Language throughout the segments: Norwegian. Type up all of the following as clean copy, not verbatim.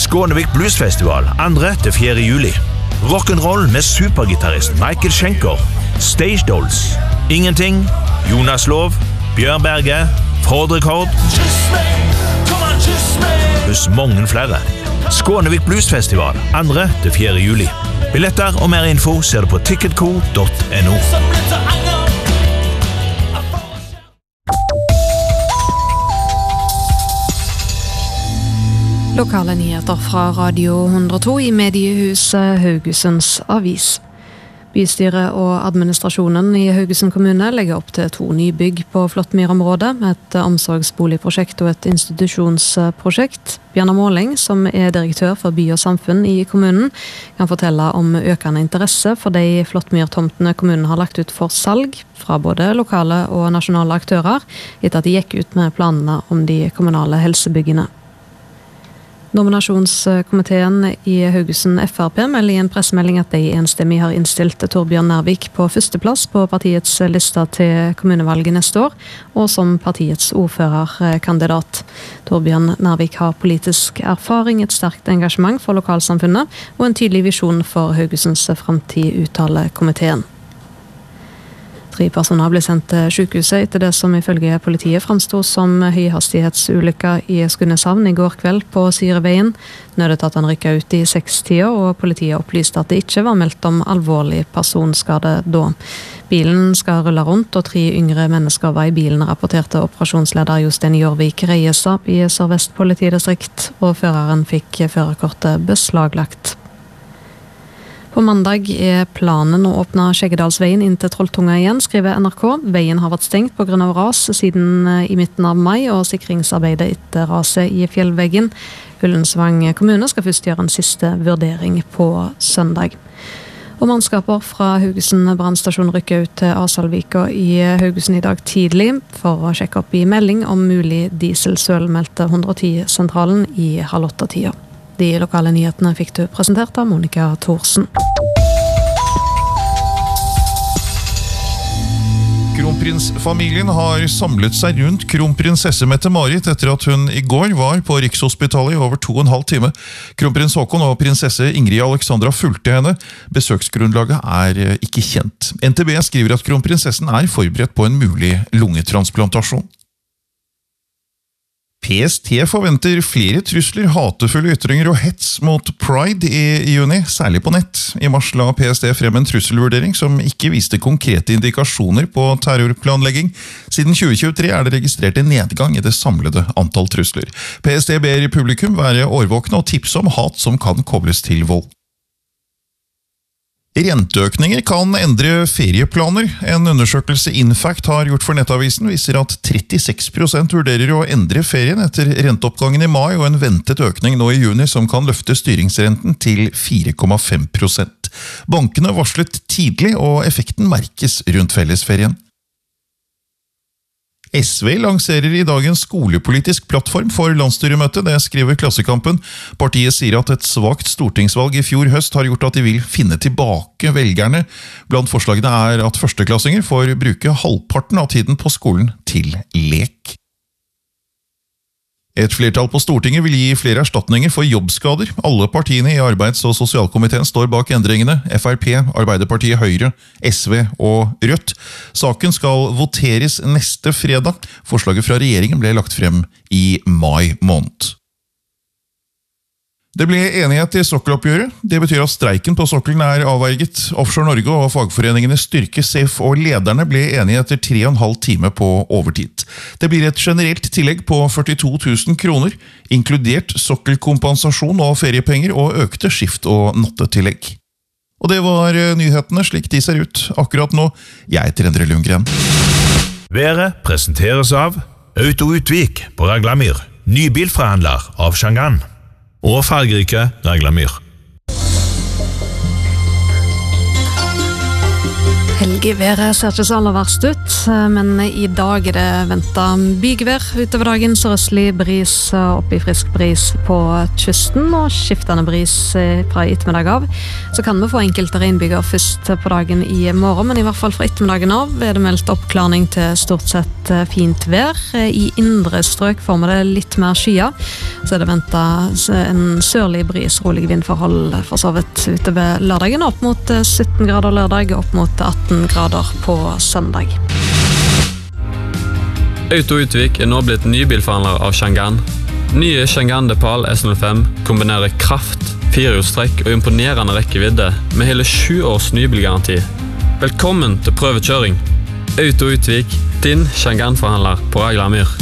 Skånevik Bluesfestival 2.–4. juli. Rock'n'roll med supergitarrist Michael Schenker. Stage Dolls, Ingenting, Jonas Lov, Bjørn Berge, Fordrekord pluss mange flere. Skånevik Bluesfestival 2.–4. juli. Billetter og mer info ser du på ticketco.no. Lokale nyheter fra Radio 102 i mediehuset Haugesunds Avis. Bystyret og administrasjonen i Haugesund kommune legger opp til 2 nybygg på Flåttmyr-området, et omsorgsboligprosjekt og et institusjonsprosjekt. Bjarne Måling, som er direktør for by og samfunn i kommunen, kan fortelle om økende interesse for de Flåttmyr-tomtene kommunen har lagt ut for salg fra både lokale og nasjonale aktører, etter at de gikk ut med planene om de kommunale helsebyggene. Nominasjonskomiteen i Haugesund FrP melder i en pressemelding at de enstemmig har innstilt Torbjørn Nærvik på førsteplass på partiets liste til kommunevalget neste år, og som partiets ordførerkandidat. Torbjørn Nærvik har politisk erfaring, et sterkt engasjement for lokalsamfunnet og en tydelig visjon for Haugesunds fremtid, uttaler komiteen. 3 personer ble sendt til sykehuset etter det som ifølge politiet fremstod som høyhastighetsulykker i Skudeneshavn i går kveld på Syreveien. Nødetatene rykket ut i 6-tida, og politiet opplyste at det ikke var meldt om alvorlig personskade da. Bilen skal rulle rundt, og 3 yngre mennesker var i bilen, rapporterte operasjonsleder Jostein Jorvik Reiestad i Sør-Vest politidistrikt, og føreren fikk førerkortet beslaglagt. På mandag er planen å åpne Skjeggedalsveien inn til Trolltunga igjen, skriver NRK. Veien har vært stengt på grunn av ras siden i midten av mai, og sikringsarbeidet etter raset i fjellveggen. Ullensvang kommune skal først gjøre en siste vurdering på søndag. Og mannskaper fra Haugesund brannstasjon rykker ut til Asalvika i Haugesund i dag tidlig for å sjekke opp i melding om mulig dieselsøl, meldte 110-sentralen i 7:30. De lokale nyhetene fikk du presentert av Monica Thorsen. Kronprinsfamilien har samlet seg rundt kronprinsesse Mette-Marit etter at hun i går var på Rikshospitalet i over 2,5 timer. Kronprins Håkon og prinsesse Ingrid Alexandra fulgte henne. Besøksgrunnlaget er ikke kjent. NTB skriver at kronprinsessen er forberedt på en mulig lungetransplantasjon. PST forventer flere trusler, hatefulle ytringer og hets mot Pride i juni, særlig på nett. I mars la PST frem en trusselvurdering som ikke viste konkrete indikasjoner på terrorplanlegging. Siden 2023 er det registrert en nedgang i det samlede antall trusler. PST ber publikum være årvåkne og tipse om hat som kan kobles til vold. Renteøkninger kan endre ferieplaner. En undersøkelse Infact har gjort for Nettavisen viser at 36% vurderer å endre ferien etter renteoppgangen i mai og en ventet økning nå i juni som kan løfte styringsrenten til 4,5%. Bankene varslet tidlig, og effekten merkes rundt fellesferien. SV lanserer i dag en skolepolitisk plattform for landsstyremøtet, det skriver Klassekampen. Partiet sier at et svakt stortingsvalg i fjor høst har gjort at de vil finne tilbake velgerne. Blant forslagene er at førsteklassinger får bruke halvparten av tiden på skolen til lek. Et flertall på Stortinget vil gi flere erstatninger for jobbskader. Alle partiene i Arbeids- og sosialkomiteen står bak endringene. FrP, Arbeiderpartiet, Høyre, SV og Rødt. Saken skal voteres neste fredag. Forslaget fra regjeringen ble lagt frem i mai måned. Det ble enighet i sokkeloppgjøret. Det betyr at streiken på sokkelen er avverget. Offshore Norge og fagforeningene Styrke, SAFE og lederne ble enige etter 3,5 timer på overtid. Det blir et generelt tillegg på 42 000 kroner, inkludert sokkelkompensasjon og feriepenger og økte skift- og nattetillegg. Og det var nyhetene slik de ser ut akkurat nå. Jeg heter Endre Lundgren. Været presenteres av Auto Utvik på Raglamyr, nybilforhandler av Shangan. Og fargerike Raglamyr. Helgeværet ser ikke så aller verst ut, men i dag det ventet bygevær utover dagen, sørøstlig bris opp i frisk bris på kysten og skiftende bris fra ettermiddag av. Så kan vi få enkelte regnbyger først på dagen i morgen, men i hvert fall fra ettermiddagen av det meldt oppklarning til stort sett fint vær. I indre strøk får vi det litt mer skya, så det ventet en sørlig bris, rolig vindforhold for så vidt utover lørdagen, opp mot 17 grader lørdag, opp mot 18 grader på søndag. Auto Utvik nå blitt nybilforhandler av Changan. Nye Changan Depal S05 kombinerer kraft, firehjulstrekk og imponerende rekkevidde med hele 7 års nybilgaranti. Velkommen til prøvekjøring. Auto Utvik, din Changan-forhandler på Aglamyr.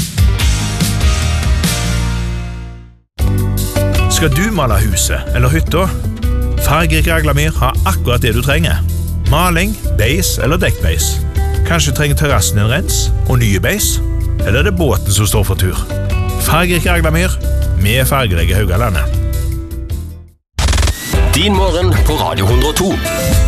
Skal du male huset eller hytta? Fargerik Aglamyr har akkurat det du trenger. Maling, beis eller dekkbeis. Kanskje trenger terrassen en rens og nye beis? Eller er det båten som står for tur? Fargerik Aglamyr, med fargelegge Haugalandet. Din morgen på Radio 102.